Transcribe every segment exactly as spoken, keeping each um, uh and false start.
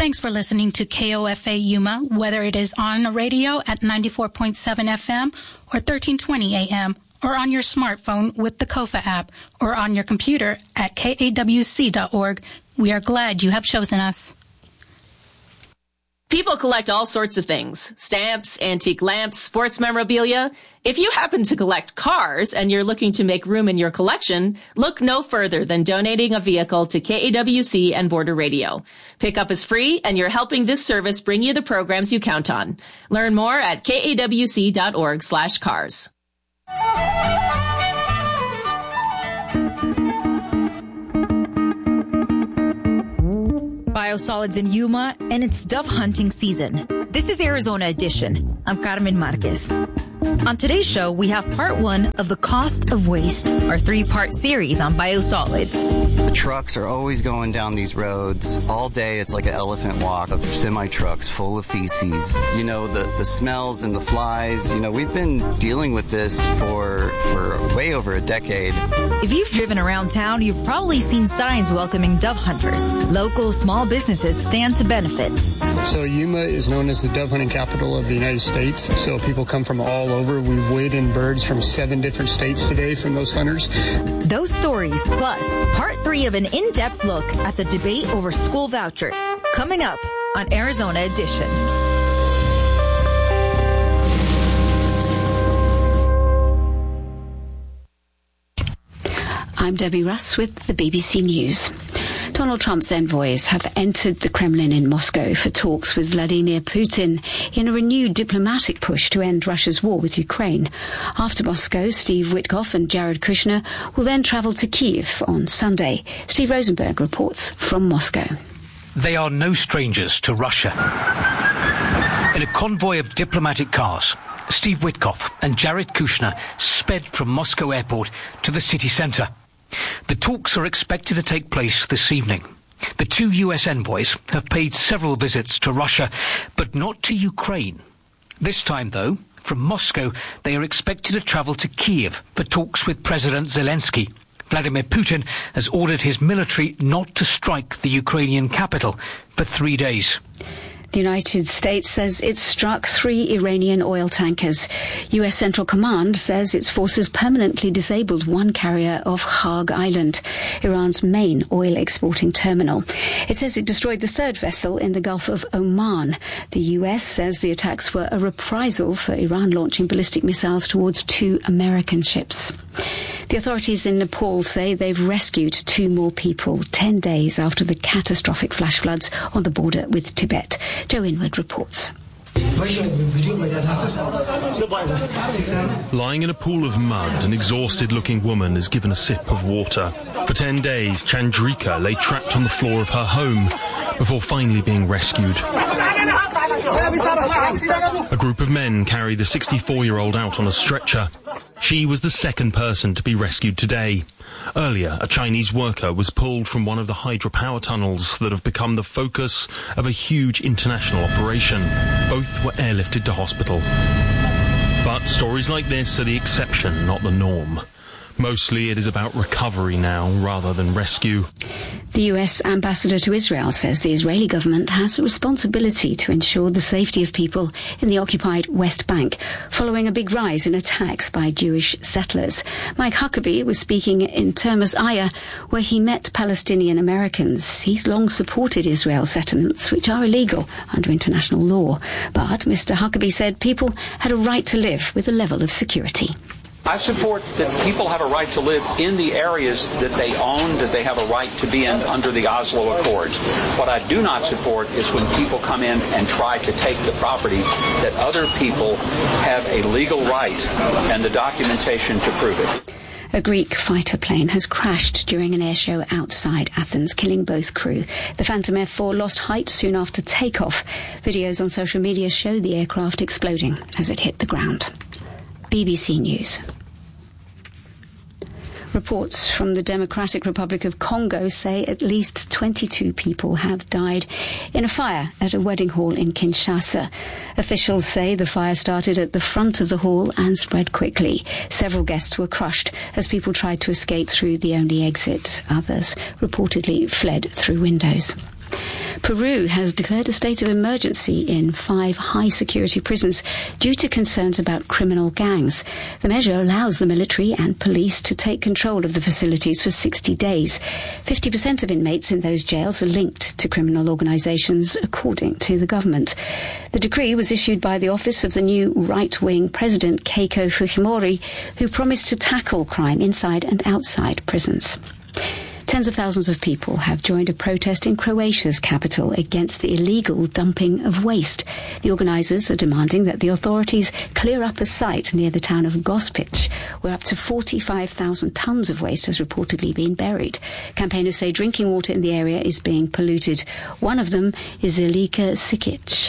Thanks for listening to K O F A Yuma, whether it is on the radio at ninety-four point seven F M or thirteen twenty A M, or on your smartphone with the Kofa app, or on your computer at K A W C dot org. We are glad you have chosen us. People collect all sorts of things. Stamps, antique lamps, sports memorabilia. If you happen to collect cars and you're looking to make room in your collection, look no further than donating a vehicle to K A W C and Border Radio. Pickup is free, and you're helping this service bring you the programs you count on. Learn more at K A W C dot org slash cars. Biosolids in Yuma, and it's dove hunting season. This is Arizona Edition. I'm Carmen Marquez. On today's show, we have part one of The Cost of Waste, our three-part series on biosolids. The trucks are always going down these roads. All day, it's like an elephant walk of semi-trucks full of feces. You know, the, the smells and the flies. You know, we've been dealing with this for, for way over a decade. If you've driven around town, you've probably seen signs welcoming dove hunters. Local small businesses stand to benefit. So Yuma is known as the dove hunting capital of the United States. So people come from all over. We've weighed in birds from seven different states today from those hunters. Those stories, plus part three of an in-depth look at the debate over school vouchers, coming up on Arizona Edition. I'm Debbie Russ with the B B C News. Donald Trump's envoys have entered the Kremlin in Moscow for talks with Vladimir Putin in a renewed diplomatic push to end Russia's war with Ukraine. After Moscow, Steve Witkoff and Jared Kushner will then travel to Kyiv on Sunday. Steve Rosenberg reports from Moscow. They are no strangers to Russia. In a convoy of diplomatic cars, Steve Witkoff and Jared Kushner sped from Moscow airport to the city centre. The talks are expected to take place this evening. The two U S envoys have paid several visits to Russia, but not to Ukraine. This time, though, from Moscow, they are expected to travel to Kyiv for talks with President Zelensky. Vladimir Putin has ordered his military not to strike the Ukrainian capital for three days. The United States says it struck three Iranian oil tankers. U S Central Command says its forces permanently disabled one carrier off Haag Island, Iran's main oil exporting terminal. It says it destroyed the third vessel in the Gulf of Oman. The U S says the attacks were a reprisal for Iran launching ballistic missiles towards two American ships. The authorities in Nepal say they've rescued two more people ten days after the catastrophic flash floods on the border with Tibet. Joe Inwood reports. Lying in a pool of mud, an exhausted-looking woman is given a sip of water. For ten days, Chandrika lay trapped on the floor of her home before finally being rescued. A group of men carry the sixty-four-year-old out on a stretcher. She was the second person to be rescued today. Earlier, a Chinese worker was pulled from one of the hydropower tunnels that have become the focus of a huge international operation. Both were airlifted to hospital. But stories like this are the exception, not the norm. Mostly it is about recovery now, rather than rescue. The U S ambassador to Israel says the Israeli government has a responsibility to ensure the safety of people in the occupied West Bank, following a big rise in attacks by Jewish settlers. Mike Huckabee was speaking in Termus Aya, where he met Palestinian Americans. He's long supported Israel settlements, which are illegal under international law. But Mister Huckabee said people had a right to live with a level of security. I support that people have a right to live in the areas that they own, that they have a right to be in under the Oslo Accords. What I do not support is when people come in and try to take the property that other people have a legal right and the documentation to prove it. A Greek fighter plane has crashed during an airshow outside Athens, killing both crew. The Phantom F four lost height soon after takeoff. Videos on social media show the aircraft exploding as it hit the ground. B B C News. Reports from the Democratic Republic of Congo say at least twenty-two people have died in a fire at a wedding hall in Kinshasa. Officials say the fire started at the front of the hall and spread quickly. Several guests were crushed as people tried to escape through the only exit. Others reportedly fled through windows. Peru has declared a state of emergency in five high-security prisons due to concerns about criminal gangs. The measure allows the military and police to take control of the facilities for sixty days. fifty percent of inmates in those jails are linked to criminal organizations, according to the government. The decree was issued by the office of the new right-wing president, Keiko Fujimori, who promised to tackle crime inside and outside prisons. Tens of thousands of people have joined a protest in Croatia's capital against the illegal dumping of waste. The organisers are demanding that the authorities clear up a site near the town of Gospic, where up to forty-five thousand tonnes of waste has reportedly been buried. Campaigners say drinking water in the area is being polluted. One of them is Elika Sikic.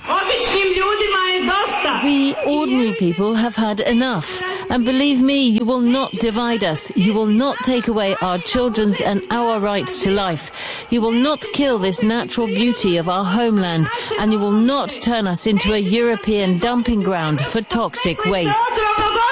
We ordinary people have had enough. And believe me, you will not divide us. You will not take away our children's and our rights to life. You will not kill this natural beauty of our homeland. And you will not turn us into a European dumping ground for toxic waste.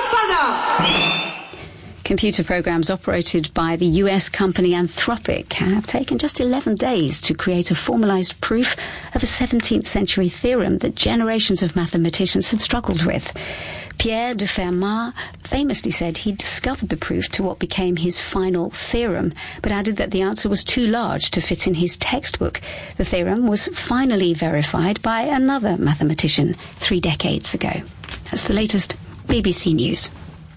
Computer programs operated by the U S company Anthropic have taken just eleven days to create a formalized proof of a seventeenth century theorem that generations of mathematicians had struggled with. Pierre de Fermat famously said he discovered the proof to what became his final theorem, but added that the answer was too large to fit in his textbook. The theorem was finally verified by another mathematician three decades ago. That's the latest B B C News.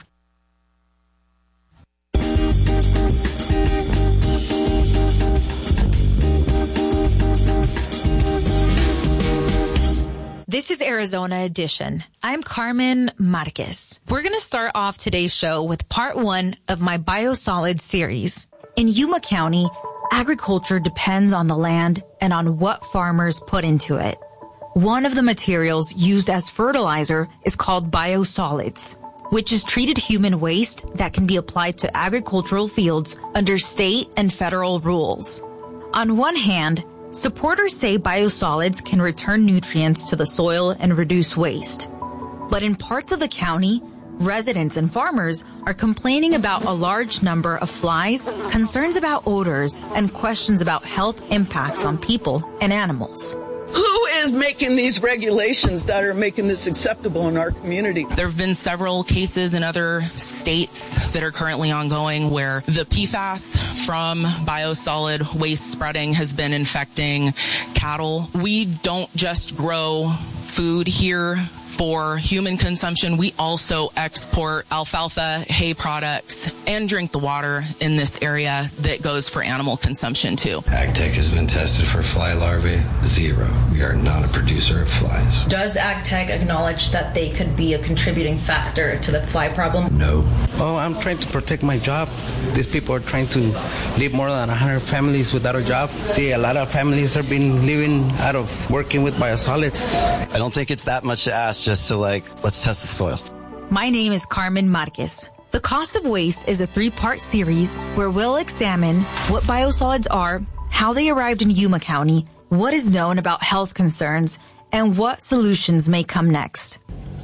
This is Arizona Edition. I'm Carmen Marquez. We're going to start off today's show with part one of my Biosolids series. In Yuma County, agriculture depends on the land and on what farmers put into it. One of the materials used as fertilizer is called biosolids, which is treated human waste that can be applied to agricultural fields under state and federal rules. On one hand, supporters say biosolids can return nutrients to the soil and reduce waste. But in parts of the county, residents and farmers are complaining about a large number of flies, concerns about odors, and questions about health impacts on people and animals. Who is making these regulations that are making this acceptable in our community? There have been several cases in other states that are currently ongoing where the P FAS from biosolid waste spreading has been infecting cattle. We don't just grow food here for human consumption. We also export alfalfa, hay products, and drink the water in this area that goes for animal consumption too. AgTech has been tested for fly larvae, zero. We are not a producer of flies. Does AgTech acknowledge that they could be a contributing factor to the fly problem? No. Oh, I'm trying to protect my job. These people are trying to leave more than one hundred families without a job. See, a lot of families have been living out of working with biosolids. I don't think it's that much to ask just to, like, let's test the soil. My name is Carmen Marquez. The Cost of Waste is a three-part series where we'll examine what biosolids are, how they arrived in Yuma County, what is known about health concerns, and what solutions may come next.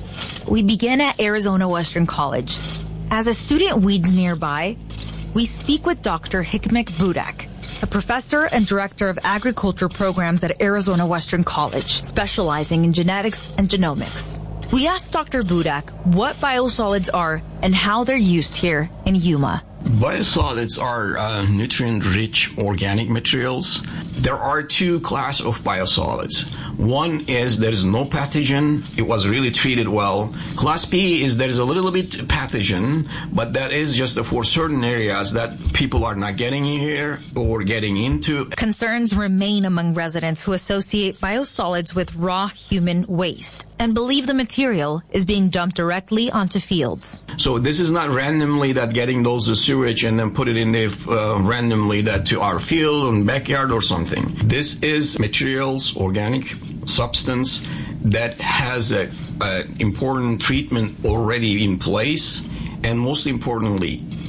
We begin at Arizona Western College. As a student weeds nearby, we speak with Doctor Hikmet Budak, a professor and director of agriculture programs at Arizona Western College, specializing in genetics and genomics. We asked Doctor Budak what biosolids are and how they're used here in Yuma. Biosolids are uh, nutrient-rich organic materials. There are two classes of biosolids. One is there is no pathogen. It was really treated well. Class B is there is a little bit pathogen, but that is just for certain areas that people are not getting in here or getting into. Concerns remain among residents who associate biosolids with raw human waste and believe the material is being dumped directly onto fields. So this is not randomly that getting those sewage and then put it in there uh, randomly that to our field or backyard or something. This is materials, organic substance that has a, a important treatment already in place, and most importantly,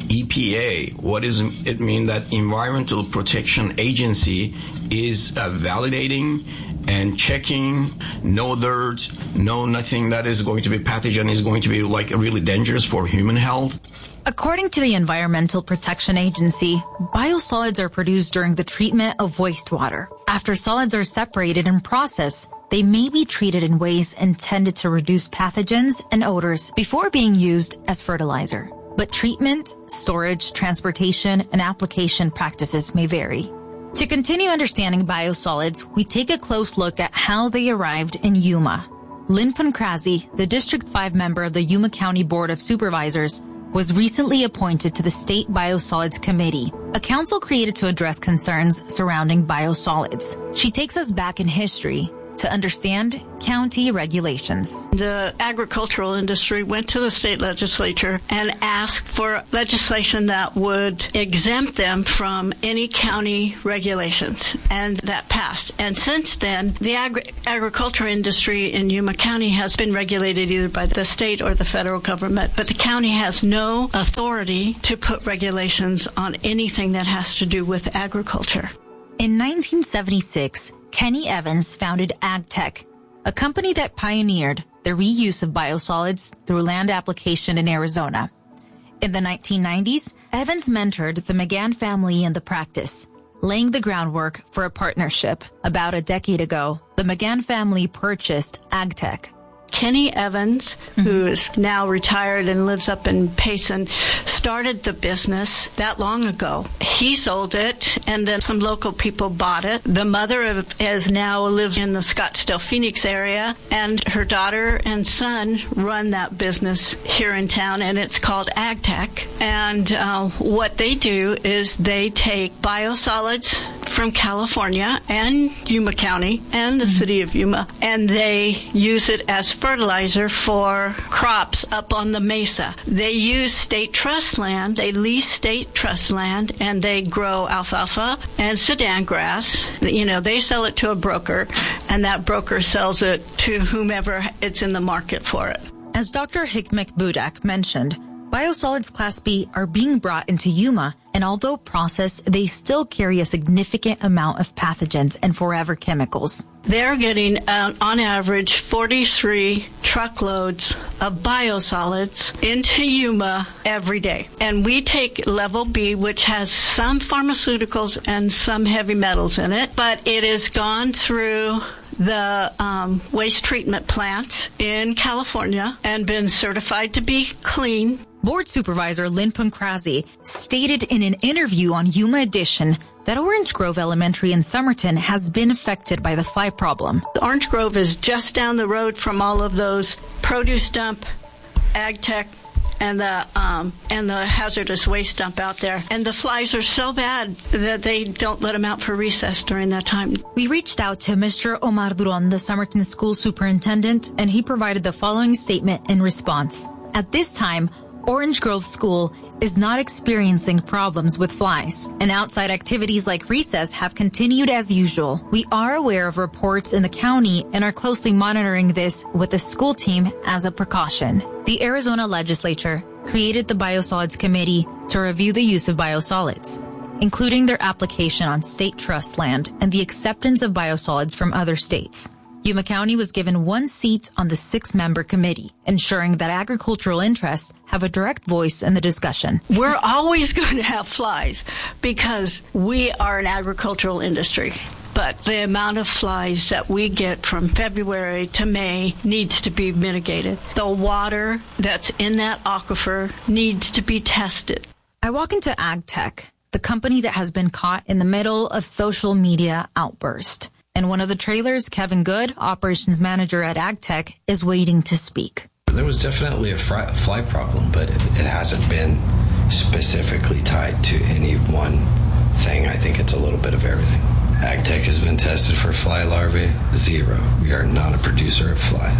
E P A. What does it mean? That Environmental Protection Agency is uh, validating and checking. No dirt, no nothing that is going to be pathogen is going to be like really dangerous for human health. According to the Environmental Protection Agency, biosolids are produced during the treatment of wastewater. After solids are separated and processed, they may be treated in ways intended to reduce pathogens and odors before being used as fertilizer. But treatment, storage, transportation, and application practices may vary. To continue understanding biosolids, we take a close look at how they arrived in Yuma. Lynn Pancrazzi, the District five member of the Yuma County Board of Supervisors, was recently appointed to the State Biosolids Committee, a council created to address concerns surrounding biosolids. She takes us back in history to understand county regulations. The agricultural industry went to the state legislature and asked for legislation that would exempt them from any county regulations, and that passed. And since then, the agri- agriculture industry in Yuma County has been regulated either by the state or the federal government, but the county has no authority to put regulations on anything that has to do with agriculture. In nineteen seventy-six, Kenny Evans founded AgTech, a company that pioneered the reuse of biosolids through land application in Arizona. In the nineteen nineties, Evans mentored the McGann family in the practice, laying the groundwork for a partnership. About a decade ago, the McGann family purchased AgTech. Kenny Evans, mm-hmm. who is now retired and lives up in Payson, started the business that long ago. He sold it, and then some local people bought it. The mother of, is now lives in the Scottsdale, Phoenix area, and her daughter and son run that business here in town, and it's called AgTech. And uh, what they do is they take biosolids from California and Yuma County and the mm-hmm. city of Yuma, and they use it as fertilizer for crops up on the mesa. They use state trust land, they lease state trust land, and they grow alfalfa and Sudan grass. You know, they sell it to a broker, and that broker sells it to whomever it's in the market for it. As Doctor Hikmet Budak mentioned, biosolids Class B are being brought into Yuma, and although processed, they still carry a significant amount of pathogens and forever chemicals. They're getting, uh, on average, forty-three truckloads of biosolids into Yuma every day. And we take level B, which has some pharmaceuticals and some heavy metals in it, but it has gone through the um, waste treatment plants in California and been certified to be clean. Board Supervisor Lynn Pancrazzi stated in an interview on Yuma Edition that Orange Grove Elementary in Somerton has been affected by the fly problem. Orange Grove is just down the road from all of those produce dump, AgTech, and the um, and the hazardous waste dump out there. And the flies are so bad that they don't let them out for recess during that time. We reached out to Mister Omar Duron, the Somerton School Superintendent, and he provided the following statement in response. At this time, Orange Grove School is not experiencing problems with flies, and outside activities like recess have continued as usual. We are aware of reports in the county and are closely monitoring this with the school team as a precaution. The Arizona legislature created the Biosolids Committee to review the use of biosolids, including their application on state trust land and the acceptance of biosolids from other states. Yuma County was given one seat on the six-member committee, ensuring that agricultural interests have a direct voice in the discussion. We're always going to have flies because we are an agricultural industry. But the amount of flies that we get from February to May needs to be mitigated. The water that's in that aquifer needs to be tested. I walk into AgTech, the company that has been caught in the middle of social media outburst. And one of the trailers, Kevin Good, operations manager at AgTech, is waiting to speak. There was definitely a fly, fly problem, but it, it hasn't been specifically tied to any one thing. I think it's a little bit of everything. AgTech has been tested for fly larvae, zero. We are not a producer of flies.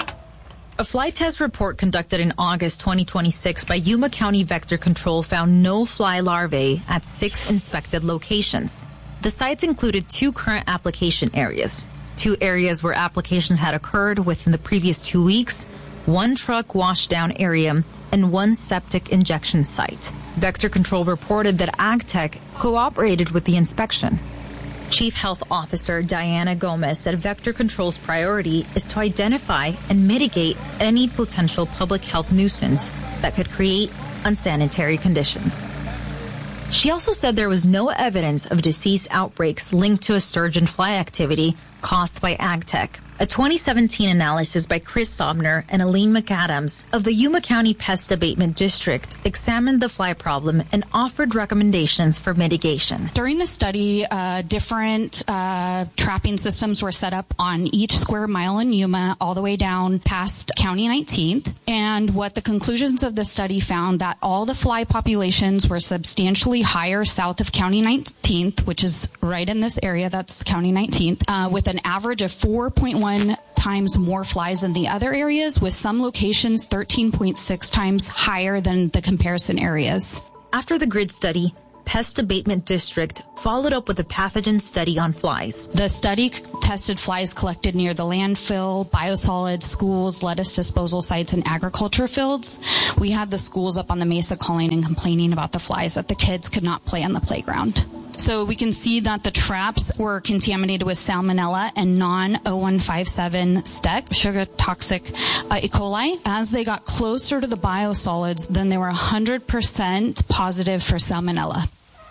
A fly test report conducted in August twenty twenty-six by Yuma County Vector Control found no fly larvae at six inspected locations. The sites included two current application areas, two areas where applications had occurred within the previous two weeks, one truck washdown area, and one septic injection site. Vector Control reported that AgTech cooperated with the inspection. Chief Health Officer Diana Gomez said Vector Control's priority is to identify and mitigate any potential public health nuisance that could create unsanitary conditions. She also said there was no evidence of disease outbreaks linked to a surge in fly activity caused by AgTech. A twenty seventeen analysis by Chris Sobner and Aline McAdams of the Yuma County Pest Abatement District examined the fly problem and offered recommendations for mitigation. During the study, uh, different uh, trapping systems were set up on each square mile in Yuma all the way down past County nineteenth. And what the conclusions of the study found that all the fly populations were substantially higher south of County nineteenth, which is right in this area, that's County nineteenth, uh, with an average of four point one times more flies than the other areas, with some locations thirteen point six times higher than the comparison areas. After the grid study, Pest Abatement District followed up with a pathogen study on flies. The study tested flies collected near the landfill, biosolids, schools, lettuce disposal sites, and agriculture fields. We had the schools up on the mesa calling and complaining about the flies, that the kids could not play on the playground. So we can see that the traps were contaminated with salmonella and non oh one five seven stec, sugar toxic uh, E. coli. As they got closer to the biosolids, then they were one hundred percent positive for salmonella.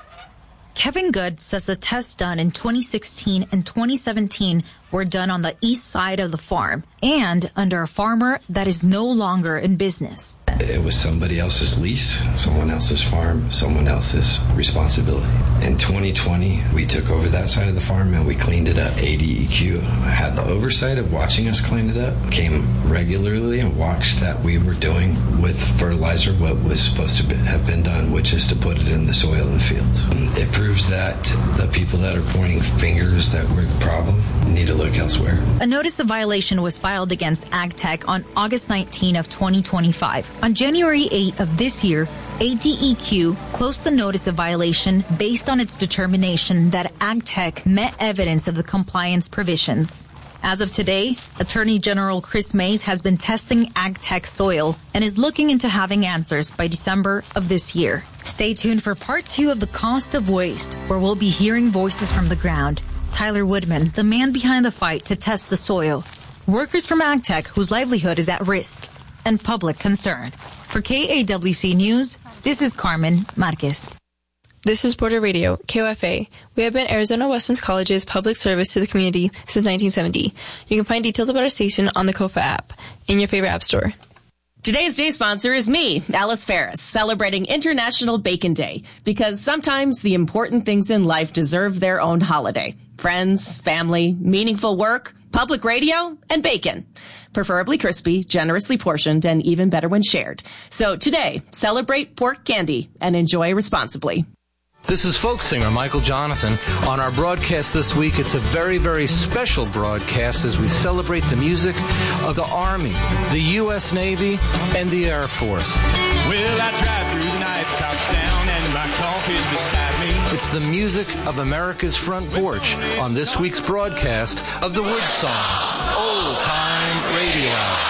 Kevin Good says the tests done in twenty sixteen and twenty seventeen were done on the east side of the farm and under a farmer that is no longer in business. It was somebody else's lease, someone else's farm, someone else's responsibility. In twenty twenty, we took over that side of the farm and we cleaned it up. A D E Q had the oversight of watching us clean it up, came regularly and watched that we were doing with fertilizer what was supposed to be, have been done, which is to put it in the soil in the fields. It proves that the people that are pointing fingers that we're the problem need to look elsewhere. A notice of violation was filed against AgTech on August nineteenth of twenty twenty-five. On January eighth of this year, A D E Q closed the notice of violation based on its determination that AgTech met evidence of the compliance provisions. As of today, Attorney General Chris Mays has been testing AgTech soil and is looking into having answers by December of this year. Stay tuned for part two of The Cost of Waste, where we'll be hearing voices from the ground. Tyler Woodman, the man behind the fight to test the soil, workers from AgTech whose livelihood is at risk, and public concern. For K A W C News, this is Carmen Marquez. This is Border Radio, K O F A. We have been Arizona Western College's public service to the community since nineteen seventy. You can find details about our station on the Kofa app in your favorite app store. Today's day sponsor is me, Alice Ferris, celebrating International Bacon Day, because sometimes the important things in life deserve their own holiday. Friends, family, meaningful work, public radio, and bacon. Preferably crispy, generously portioned, and even better when shared. So today, celebrate pork candy and enjoy responsibly. This is folk singer Michael Jonathan. On our broadcast this week, it's a very, very special broadcast as we celebrate the music of the Army, the U S Navy, and the Air Force. Well, I drive through the night, tops down, and my coffee's beside me. It's the music of America's front porch on this week's broadcast of the Wood Songs Old Time Radio Hour.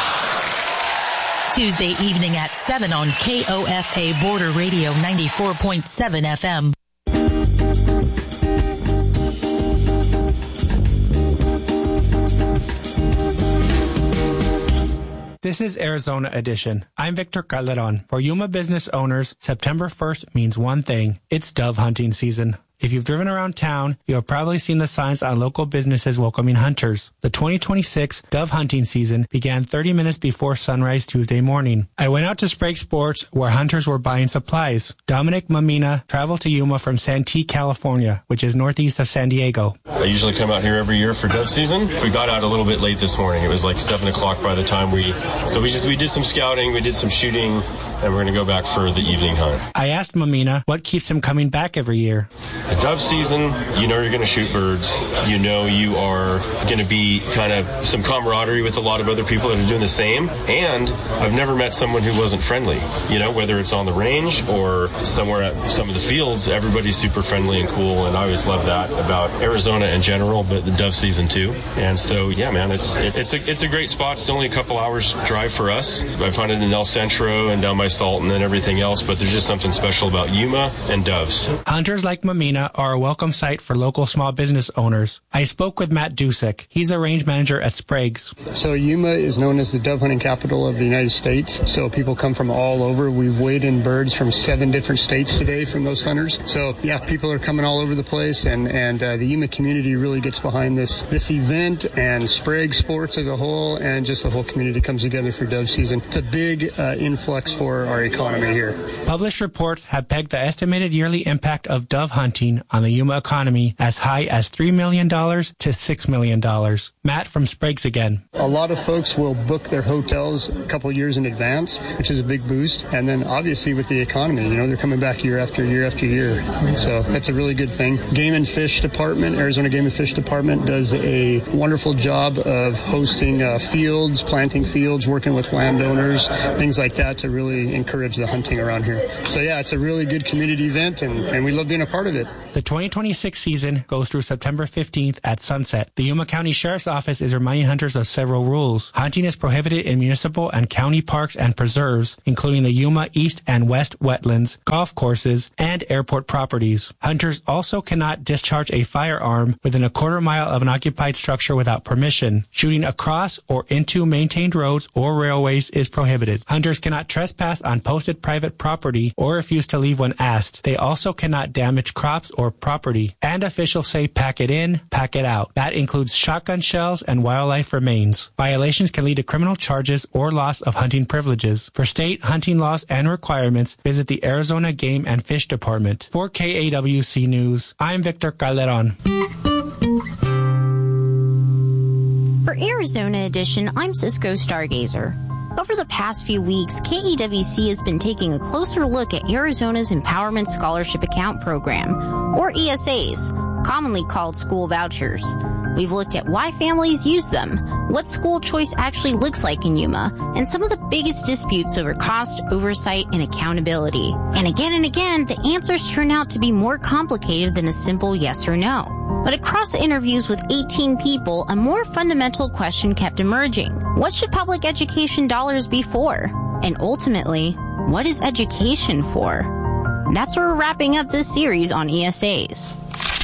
Tuesday evening at seven on K O F A Border Radio ninety-four point seven F M. This is Arizona Edition. I'm Victor Calderon. For Yuma business owners, September first means one thing. It's dove hunting season. If you've driven around town, you have probably seen the signs on local businesses welcoming hunters. The twenty twenty-six dove hunting season began thirty minutes before sunrise Tuesday morning. I went out to Sprague Sports where hunters were buying supplies. Dominic Mamina traveled to Yuma from Santee, California, which is northeast of San Diego. I usually come out here every year for dove season. We got out a little bit late this morning. It was like seven o'clock by the time we, so we just, we did some scouting, we did some shooting, and we're going to go back for the evening hunt. I asked Mamina what keeps him coming back every year. The dove season, you know you're going to shoot birds. You know you are going to be kind of some camaraderie with a lot of other people that are doing the same. And I've never met someone who wasn't friendly. You know, whether it's on the range or somewhere at some of the fields, everybody's super friendly and cool. And I always love that about Arizona in general, but the dove season too. And so, yeah, man, it's it, it's a it's a great spot. It's only a couple hours drive for us. I find it in El Centro and down by assault and then everything else, but there's just something special about Yuma and doves. Hunters like Mamina are a welcome sight for local small business owners. I spoke with Matt Dusek. He's a range manager at Sprague's. So Yuma is known as the dove hunting capital of the United States. So people come from all over. We've weighed in birds from seven different states today from those hunters. So yeah, people are coming all over the place, and, and uh, the Yuma community really gets behind this, this event, and Sprague Sports as a whole, and just the whole community comes together for dove season. It's a big uh, influx for our economy here. Published reports have pegged the estimated yearly impact of dove hunting on the Yuma economy as high as three million dollars to six million dollars. Matt from Sprague's again. A lot of folks will book their hotels a couple years in advance, which is a big boost. And then obviously with the economy, you know, they're coming back year after year after year. So that's a really good thing. Game and Fish Department, Arizona Game and Fish Department does a wonderful job of hosting uh, fields, planting fields, working with landowners, things like that to really encourage the hunting around here. So yeah, it's a really good community event, and, and we love being a part of it. The twenty twenty-six season goes through September fifteenth at sunset. The Yuma County Sheriff's Office is reminding hunters of several rules. Hunting is prohibited in municipal and county parks and preserves, including the Yuma East and West wetlands, golf courses, and airport properties. Hunters also cannot discharge a firearm within a quarter mile of an occupied structure without permission. Shooting across or into maintained roads or railways is prohibited. Hunters cannot trespass on posted private property or refuse to leave when asked. They also cannot damage crops or property. And officials say pack it in, pack it out. That includes shotgun shells and wildlife remains. Violations can lead to criminal charges or loss of hunting privileges. For state hunting laws and requirements, visit the Arizona Game and Fish Department. For K A W C News, I'm Victor Calderon. For Arizona Edition, I'm Cisco Stargazer. Over the past few weeks, K E W C has been taking a closer look at Arizona's Empowerment Scholarship Account Program, or E S As, commonly called school vouchers. We've looked at why families use them, what school choice actually looks like in Yuma, and some of the biggest disputes over cost, oversight, and accountability. And again and again, the answers turn out to be more complicated than a simple yes or no. But across interviews with eighteen people, a more fundamental question kept emerging. What should public education dollars be for? And ultimately, what is education for? That's where we're wrapping up this series on E S As.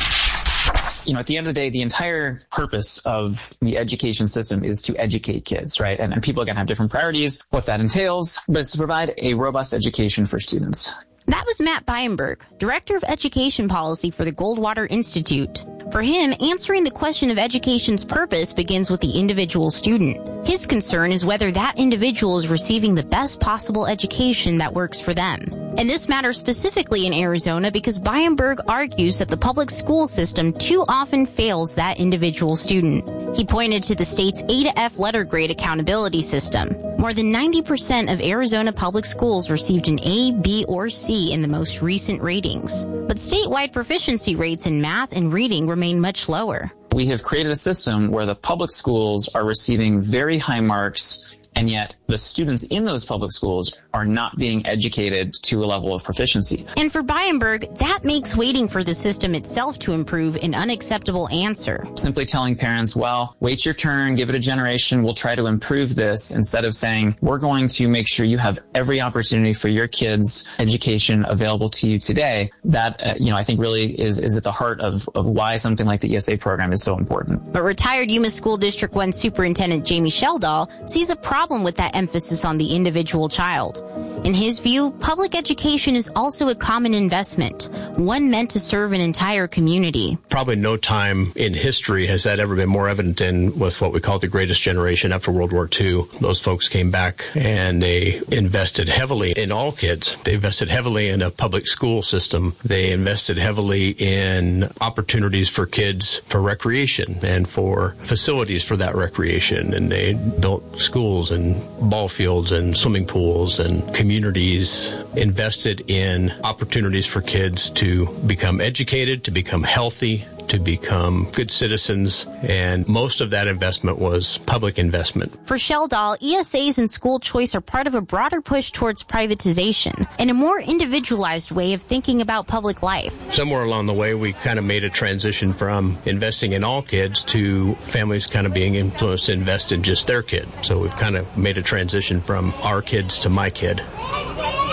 You know, at the end of the day, the entire purpose of the education system is to educate kids, right? And, and people are going to have different priorities, what that entails, but it's to provide a robust education for students. That was Matt Bienberg, Director of Education Policy for the Goldwater Institute. For him, answering the question of education's purpose begins with the individual student. His concern is whether that individual is receiving the best possible education that works for them. And this matters specifically in Arizona because Bienberg argues that the public school system too often fails that individual student. He pointed to the state's A to F letter grade accountability system. More than ninety percent of Arizona public schools received an A, B, or C in the most recent ratings. But statewide proficiency rates in math and reading remain much lower. We have created a system where the public schools are receiving very high marks, and yet the students in those public schools are not being educated to a level of proficiency. And for Bienberg, that makes waiting for the system itself to improve an unacceptable answer. Simply telling parents, well, wait your turn, give it a generation, we'll try to improve this, instead of saying, we're going to make sure you have every opportunity for your kids' education available to you today. That, uh, you know, I think really is, is at the heart of, of why something like the E S A program is so important. But retired Yuma School District one Superintendent Jamie Sheldall sees a problem with that emphasis on the individual child. In his view, public education is also a common investment, one meant to serve an entire community. Probably no time in history has that ever been more evident than with what we call the greatest generation after World War Two. Those folks came back and they invested heavily in all kids. They invested heavily in a public school system. They invested heavily in opportunities for kids for recreation and for facilities for that recreation. And they built schools and ball fields and swimming pools and communities, invested in opportunities for kids to become educated, to become healthy, to become good citizens, and most of that investment was public investment. For Sheldall, E S As and school choice are part of a broader push towards privatization and a more individualized way of thinking about public life. Somewhere along the way, we kind of made a transition from investing in all kids to families kind of being influenced to invest in just their kid. So we've kind of made a transition from our kids to my kid.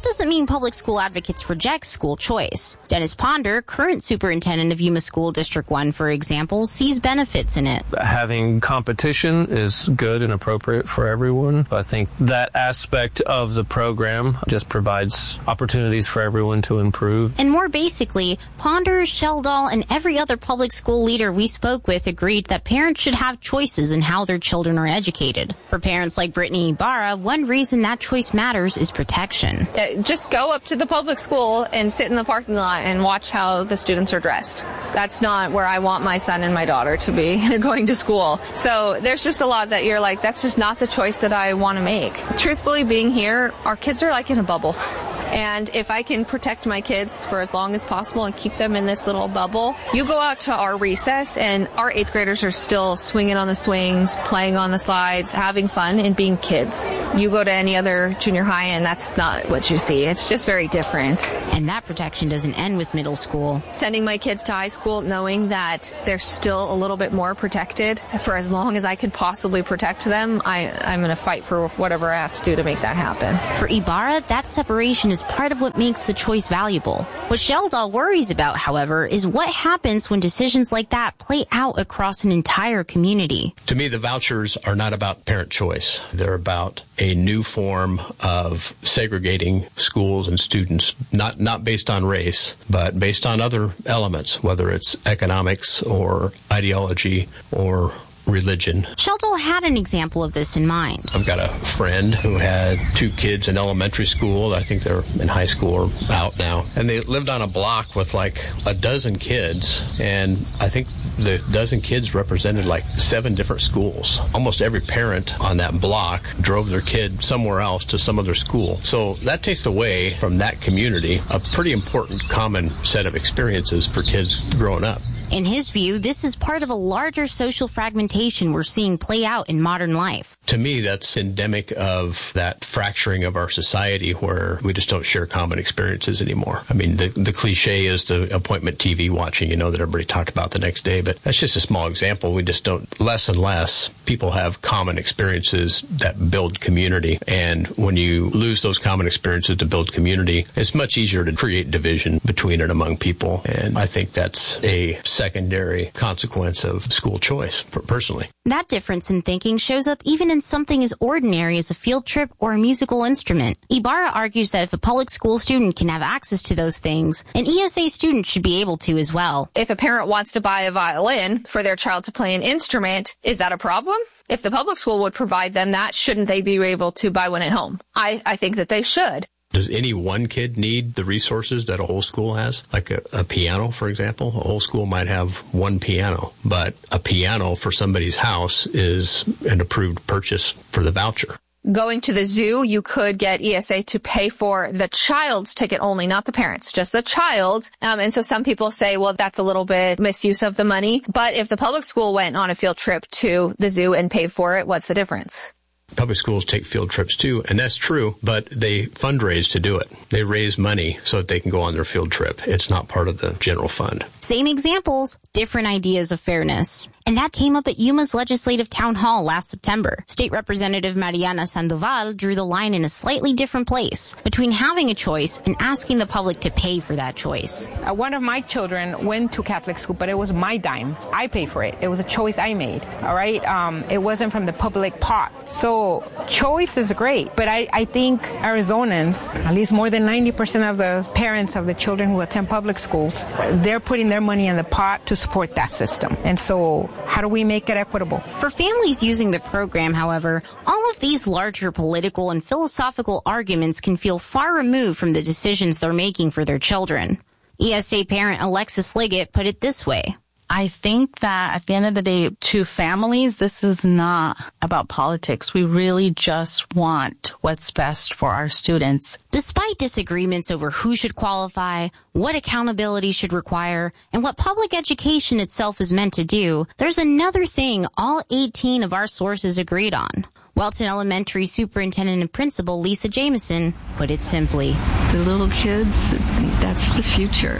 doesn't mean public school advocates reject school choice. Dennis Ponder, current superintendent of Yuma School District one, for example, sees benefits in it. Having competition is good and appropriate for everyone. I think that aspect of the program just provides opportunities for everyone to improve. And more basically, Ponder, Sheldall, and every other public school leader we spoke with agreed that parents should have choices in how their children are educated. For parents like Brittany Ibarra, one reason that choice matters is protection. Yeah, just go up to the public school and sit in the parking lot and watch how the students are dressed. That's not where I want my son and my daughter to be going to school. So there's just a lot that you're like, that's just not the choice that I want to make. Truthfully, being here, our kids are like in a bubble. And if I can protect my kids for as long as possible and keep them in this little bubble, you go out to our recess and our eighth graders are still swinging on the swings, playing on the slides, having fun and being kids. You go to any other junior high and that's not what you see. It's just very different. And that protection doesn't end with middle school. Sending my kids to high school knowing that they're still a little bit more protected for as long as I could possibly protect them, I, I'm going to fight for whatever I have to do to make that happen. For Ibarra, that separation is part of what makes the choice valuable. What Sheldall worries about, however, is what happens when decisions like that play out across an entire community. To me, the vouchers are not about parent choice. They're about a new form of segregating schools and students, not, not based on race, but based on other elements, whether it's economics or ideology or religion. Sheldall had an example of this in mind. I've got a friend who had two kids in elementary school. I think they're in high school or out now. And they lived on a block with like a dozen kids. And I think the dozen kids represented like seven different schools. Almost every parent on that block drove their kid somewhere else to some other school. So that takes away from that community a pretty important common set of experiences for kids growing up. In his view, this is part of a larger social fragmentation we're seeing play out in modern life. To me, that's endemic of that fracturing of our society where we just don't share common experiences anymore. I mean, the, the cliche is the appointment T V watching, you know, that everybody talked about the next day, but that's just a small example. We just don't, less and less people have common experiences that build community. And when you lose those common experiences to build community, it's much easier to create division between and among people. And I think that's a secondary consequence of school choice, personally. That difference in thinking shows up even in something as ordinary as a field trip or a musical instrument. Ibarra argues that if a public school student can have access to those things, an E S A student should be able to as well. If a parent wants to buy a violin for their child to play an instrument, is that a problem? If the public school would provide them that, shouldn't they be able to buy one at home? I, I think that they should. Does any one kid need the resources that a whole school has? Like a, a piano, for example? A whole school might have one piano, but a piano for somebody's house is an approved purchase for the voucher. Going to the zoo, you could get E S A to pay for the child's ticket only, not the parents, just the child. Um, and so some people say, well, that's a little bit misuse of the money. But if the public school went on a field trip to the zoo and paid for it, what's the difference? Public schools take field trips too, and that's true, but they fundraise to do it. They raise money so that they can go on their field trip. It's not part of the general fund. Same examples, different ideas of fairness. And that came up at Yuma's legislative town hall last September. State Representative Mariana Sandoval drew the line in a slightly different place between having a choice and asking the public to pay for that choice. Uh, one of my children went to Catholic school, but it was my dime. I paid for it. It was a choice I made, all right? Um, it wasn't from the public pot. So choice is great, but I, I think Arizonans, at least more than ninety percent of the parents of the children who attend public schools, they're putting their money in the pot to support that system. And so how do we make it equitable? For families using the program, however, all of these larger political and philosophical arguments can feel far removed from the decisions they're making for their children. E S A parent Alexis Liggett put it this way. I think that at the end of the day, to families, this is not about politics. We really just want what's best for our students. Despite disagreements over who should qualify, what accountability should require, and what public education itself is meant to do, there's another thing all eighteen of our sources agreed on. Welton Elementary Superintendent and Principal Lisa Jameson put it simply. The little kids, that's the future,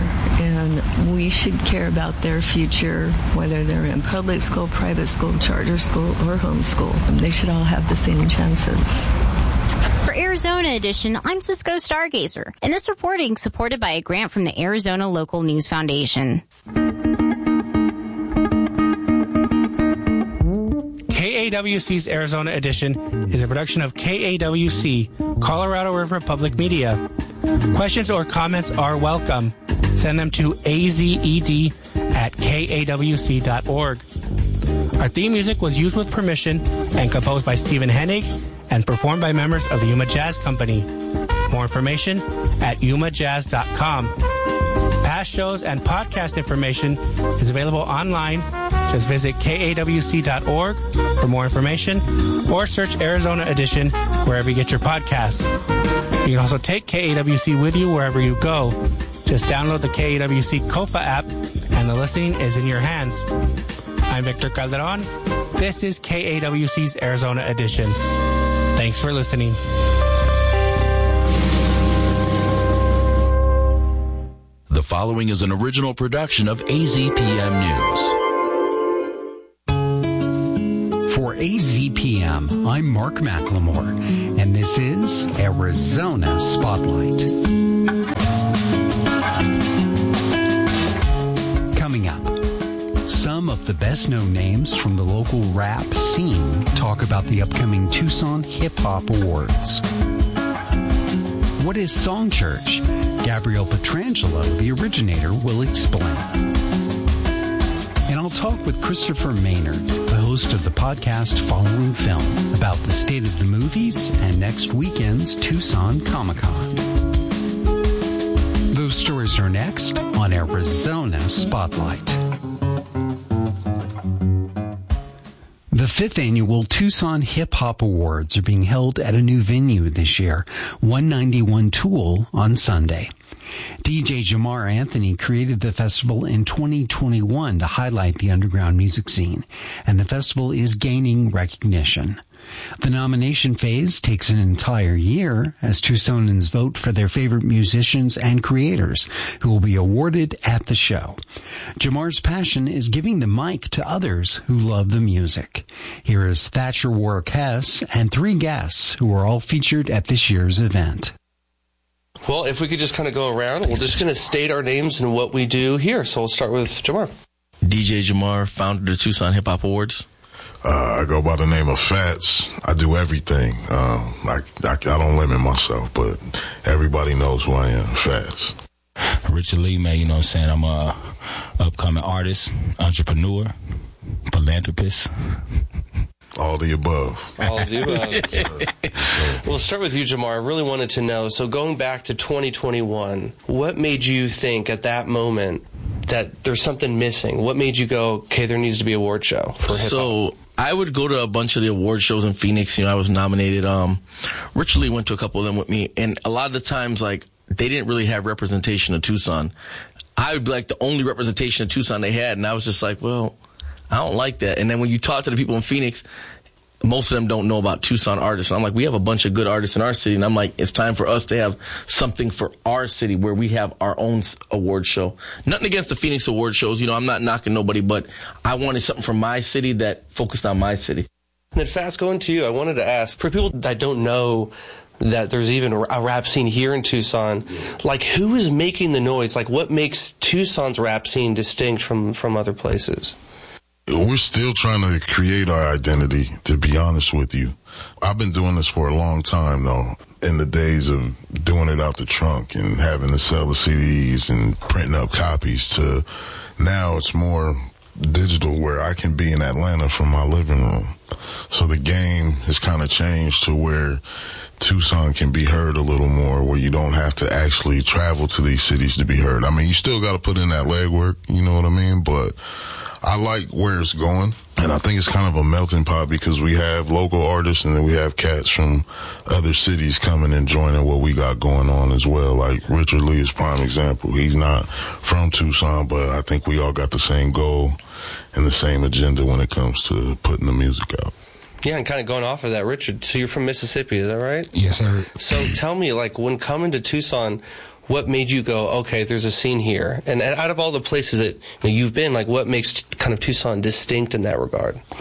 and we should care about their future, whether they're in public school, private school, charter school, or homeschool. They should all have the same chances. For Arizona Edition, I'm Cisco Stargazer, and this reporting supported by a grant from the Arizona Local News Foundation. K A W C's Arizona Edition is a production of K A W C, Colorado River Public Media. Questions or comments are welcome. Send them to azed at kawc dot org. Our theme music was used with permission and composed by Stephen Hennig and performed by members of the Yuma Jazz Company. More information at yuma jazz dot com. Past shows and podcast information is available online. Just visit k a w c dot org for more information or search Arizona Edition wherever you get your podcasts. You can also take K A W C with you wherever you go. Just download the K A W C Kofa app and the listening is in your hands. I'm Victor Calderon. This is K A W C's Arizona Edition. Thanks for listening. The following is an original production of A Z P M News. For A Z P M, I'm Mark McLemore, and this is Arizona Spotlight. Coming up, some of the best-known names from the local rap scene talk about the upcoming Tucson Hip Hop Awards. What is Song Church? Gabrielle Petrangelo, the originator, will explain. And I'll talk with Christopher Maynard, the host of the podcast Following Film, about the state of the movies and next weekend's Tucson Comic-Con. Those stories are next on Arizona Spotlight. The fifth annual Tucson Hip Hop Awards are being held at a new venue this year, one ninety-one Toole on Sunday. D J Jamar Anthony created the festival in twenty twenty-one to highlight the underground music scene, and the festival is gaining recognition. The nomination phase takes an entire year as Tucsonans vote for their favorite musicians and creators who will be awarded at the show. Jamar's passion is giving the mic to others who love the music. Here is Thatcher Warwick Hess and three guests who are all featured at this year's event. Well, if we could just kind of go around, we're just going to state our names and what we do here. So we'll start with Jamar. D J Jamar, founder of the Tucson Hip Hop Awards. Uh, I go by the name of Fats. I do everything. Uh, I, I, I don't limit myself, but everybody knows who I am, Fats. Richard Lee, man, you know what I'm saying? I'm a upcoming artist, entrepreneur, philanthropist. All the above. All of the above. Well, let's start with you, Jamar. I really wanted to know, so going back to twenty twenty-one, what made you think at that moment that there's something missing? What made you go, okay, there needs to be a award show for hip-hop? So I would go to a bunch of the award shows in Phoenix. You know, I was nominated. Um, Richard Lee went to a couple of them with me. And a lot of the times, like, they didn't really have representation of Tucson. I would be like the only representation of Tucson they had. And I was just like, well, I don't like that. And then when you talk to the people in Phoenix, most of them don't know about Tucson artists. And I'm like, we have a bunch of good artists in our city. And I'm like, it's time for us to have something for our city where we have our own award show. Nothing against the Phoenix award shows. You know, I'm not knocking nobody, but I wanted something for my city that focused on my city. And then, Fats, going to you, I wanted to ask, for people that don't know that there's even a rap scene here in Tucson, like, who is making the noise? Like, what makes Tucson's rap scene distinct from, from other places? We're still trying to create our identity, to be honest with you. I've been doing this for a long time, though. In the days of doing it out the trunk and having to sell the C Ds and printing up copies, to now it's more digital where I can be in Atlanta from my living room. So the game has kind of changed to where Tucson can be heard a little more, where you don't have to actually travel to these cities to be heard. I mean, you still got to put in that legwork, you know what I mean? But I like where it's going, and I think it's kind of a melting pot because we have local artists and then we have cats from other cities coming and joining what we got going on as well. Like Richard Lee is prime example. He's not from Tucson, but I think we all got the same goal and the same agenda when it comes to putting the music out. Yeah, and kind of going off of that, Richard, so you're from Mississippi, is that right? Yes, sir. So tell me, like, when coming to Tucson, what made you go, okay, there's a scene here? And out of all the places that, you know, you've been, like, what makes kind of Tucson distinct in that regard?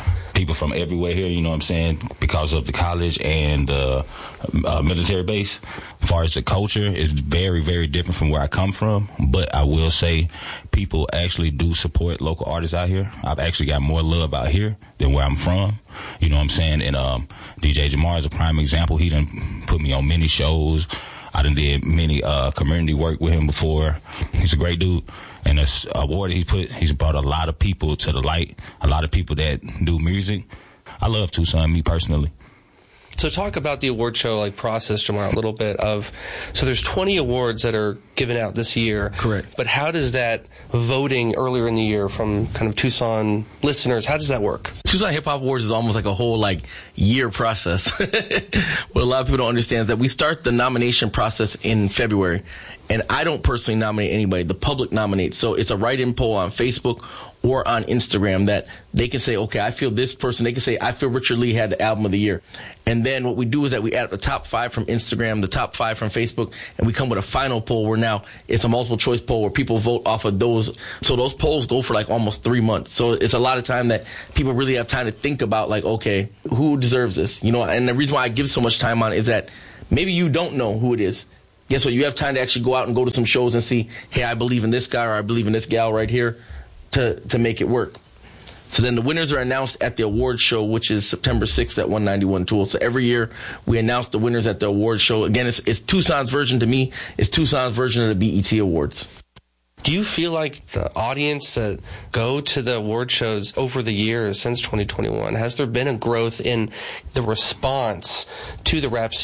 people from everywhere here, you know what I'm saying, because of the college and uh, uh, military base. As far as the culture, it's very, very different from where I come from. But I will say people actually do support local artists out here. I've actually got more love out here than where I'm from. You know what I'm saying? And um, D J Jamar is a prime example. He done put me on many shows. I done did many uh, community work with him before. He's a great dude. And this award he's put, he's brought a lot of people to the light, a lot of people that do music. I love Tucson, me personally. So talk about the award show like process, Jamar, a little bit of, so there's twenty awards that are given out this year. Correct. But how does that voting earlier in the year from kind of Tucson listeners, how does that work? Tucson Hip Hop Awards is almost like a whole like year process. What a lot of people don't understand is that we start the nomination process in February. And I don't personally nominate anybody. The public nominates. So it's a write-in poll on Facebook or on Instagram that they can say, okay, I feel this person. They can say, I feel Richard Lee had the album of the year. And then what we do is that we add the top five from Instagram, the top five from Facebook, and we come with a final poll where now it's a multiple choice poll where people vote off of those. So those polls go for like almost three months. So it's a lot of time that people really have time to think about like, okay, who deserves this? You know, and the reason why I give so much time on it is that maybe you don't know who it is. Guess what? You have time to actually go out and go to some shows and see, hey, I believe in this guy or I believe in this gal right here to, to make it work. So then the winners are announced at the award show, which is September sixth at one ninety-one Tool. So every year we announce the winners at the award show. Again, it's, it's Tucson's version to me. It's Tucson's version of the B E T Awards. Do you feel like the audience that go to the award shows over the years since twenty twenty-one, has there been a growth in the response to the rap scene